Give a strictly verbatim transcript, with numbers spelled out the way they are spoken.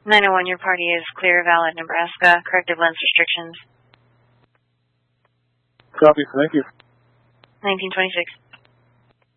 nine oh one, your party is clear, valid, Nebraska. Corrective lens restrictions. Copy, thank you. nineteen twenty-six.